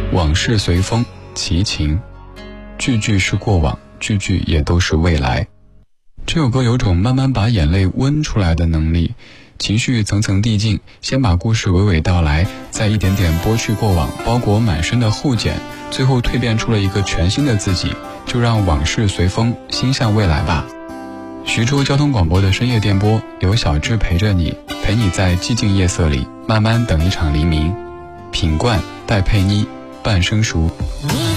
往事随风，齐秦，句句是过往，句句也都是未来。这首歌有种慢慢把眼泪温出来的能力，情绪层层递进，先把故事娓娓道来，再一点点剥去过往，包裹满身的厚茧，最后蜕变出了一个全新的自己。就让往事随风，心向未来吧。徐州交通广播的深夜电波，有小志陪着你，陪你在寂静夜色里慢慢等一场黎明。品冠戴佩妮，半生熟。 你